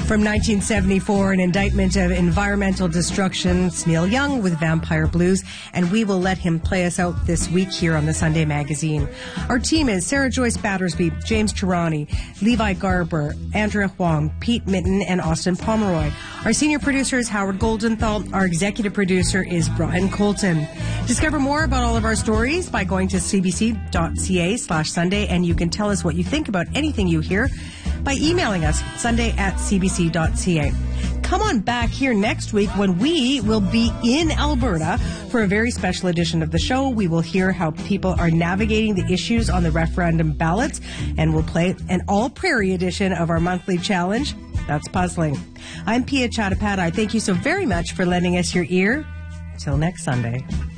From 1974, an indictment of environmental destruction. It's Neil Young with Vampire Blues, and we will let him play us out this week here on the Sunday Magazine. Our team is Sarah Joyce Battersby, James Tirani, Levi Garber, Andrea Huang, Pete Mitten, and Austin Pomeroy. Our senior producer is Howard Goldenthal. Our executive producer is Brian Colton. Discover more about all of our stories by going to cbc.ca/Sunday, and you can tell us what you think about anything you hear by emailing us sunday@cbc.ca. Come on back here next week when we will be in Alberta for a very special edition of the show. We will hear how people are navigating the issues on the referendum ballots, and we'll play an all-prairie edition of our monthly challenge. That's puzzling. I'm Pia Chattopadhyay. Thank you so very much for lending us your ear. Till next Sunday.